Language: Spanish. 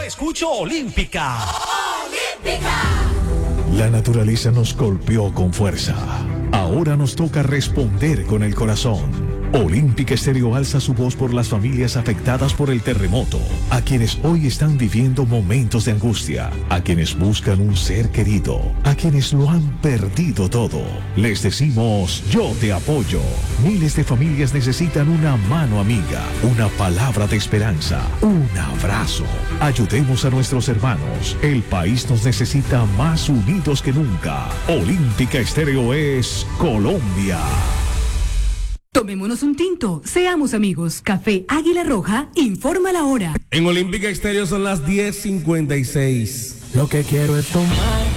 escucho Olímpica. La naturaleza nos golpeó con fuerza. Ahora nos toca responder con el corazón. Olímpica Estéreo alza su voz por las familias afectadas por el terremoto, a quienes hoy están viviendo momentos de angustia, a quienes buscan un ser querido, a quienes lo han perdido todo. Les decimos, yo te apoyo. Miles de familias necesitan una mano amiga, una palabra de esperanza, un abrazo. Ayudemos a nuestros hermanos. El país nos necesita más unidos que nunca. Olímpica Estéreo es Colombia. Tomémonos un tinto, seamos amigos. Café Águila Roja, informa la hora. En Olímpica Estéreo son las 10:56. Lo que quiero es tomar